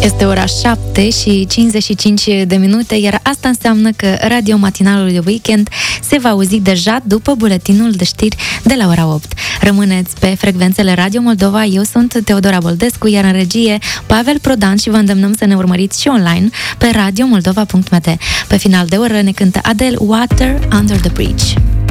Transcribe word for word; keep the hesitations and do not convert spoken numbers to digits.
Este ora șapte și cincizeci și cinci de minute, iar asta înseamnă că Radio Matinalul de Weekend se va auzi deja după buletinul de știri de la ora opt. Rămâneți pe frecvențele Radio Moldova, eu sunt Teodora Boldescu, iar în regie Pavel Prodan și vă îndemnăm să ne urmăriți și online pe radio moldova punct m t. Pe final de oră ne cântă Adele, Water Under the Bridge.